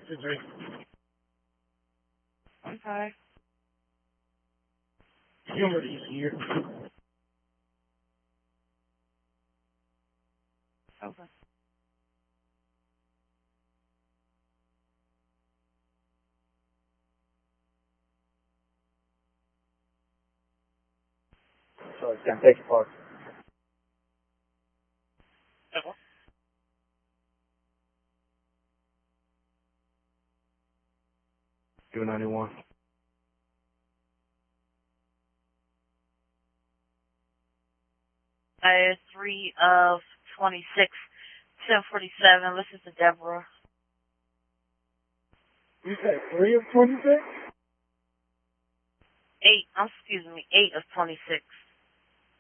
2-3. Okay. Humor is here. Okay. Sorry, Sam, take your part. 291. 3 of 26, 1047. Listen to Deborah. You said 3 of 26? 8 of 26.